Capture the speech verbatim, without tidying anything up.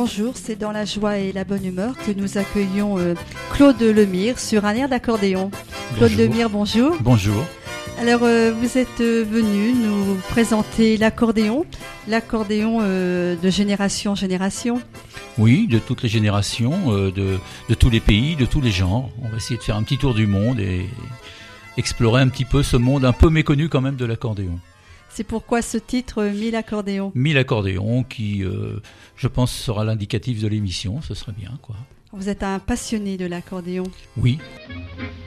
bonjour, c'est dans la joie et la bonne humeur que nous accueillons euh, Claude Lemire sur un air d'accordéon. Claude Bonjour. Lemire, bonjour. Bonjour. Alors, euh, vous êtes euh, venu nous présenter l'accordéon, l'accordéon euh, de génération en génération. Oui, de toutes les générations, euh, de, de tous les pays, de tous les genres. On va essayer de faire un petit tour du monde et explorer un petit peu ce monde un peu méconnu quand même de l'accordéon. C'est pourquoi ce titre, euh, Mille accordéons. Mille accordéons qui, euh, je pense, sera l'indicatif de l'émission. Ce serait bien, quoi. Vous êtes un passionné de l'accordéon. Oui.